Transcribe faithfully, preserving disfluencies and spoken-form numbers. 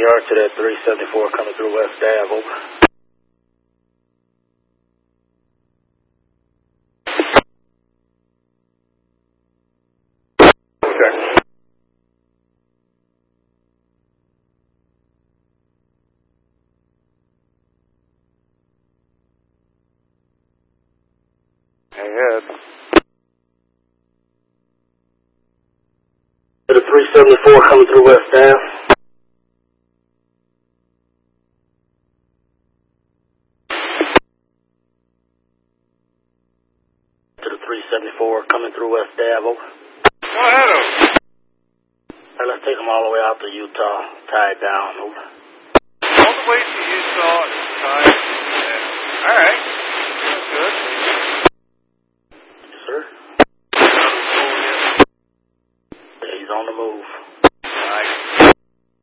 R to that three seventy-four coming through West Ave, over. Okay. Ahead. To the three seventy-four coming through West Ave. To the three seventy-four coming through West Ave, over. Go ahead, over. Alright, let's take them all the way out to Utah, tied down, over. All the way to Utah is tied. Yeah. All right.